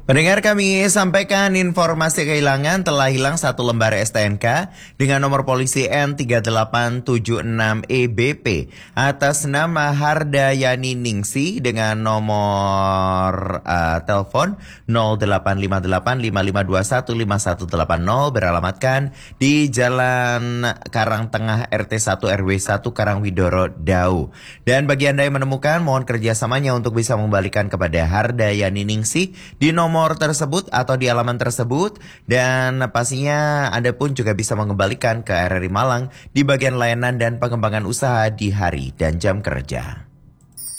Pendengar, kami sampaikan informasi kehilangan. Telah hilang satu lembar STNK dengan nomor polisi N3876EBP atas nama Hardayani Ningsi dengan nomor telepon 085855215180 beralamatkan di Jalan Karangtengah RT 1 RW 1 Karangwidoro Dau. Dan bagi Anda yang menemukan, mohon kerjasamanya untuk bisa mengembalikan kepada Hardayani Ningsi di nomor tersebut atau di halaman tersebut, dan pastinya Anda pun juga bisa mengembalikan ke RRI Malang di bagian layanan dan pengembangan usaha di hari dan jam kerja.